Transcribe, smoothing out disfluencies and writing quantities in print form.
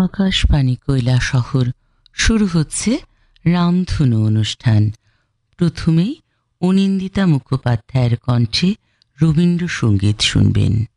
আকাশবাণী কৈলাসহর শুরু হচ্ছে রামধনু অনুষ্ঠান। প্রথমেই অনিন্দিতা মুখোপাধ্যায়ের কণ্ঠে রবীন্দ্রসঙ্গীত শুনবেন।